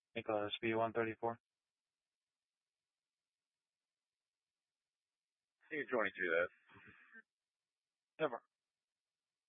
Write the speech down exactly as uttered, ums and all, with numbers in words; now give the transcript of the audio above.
Nicholas B one thirty-four. You're joining through this. Never.